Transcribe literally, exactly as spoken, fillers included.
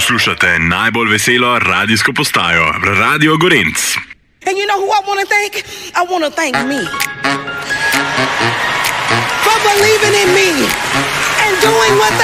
Poslušate najbolj veselo radijsko postajo, Radio Gorenc. And you know who I want to thank? I want to thank me. For believing in me and doing what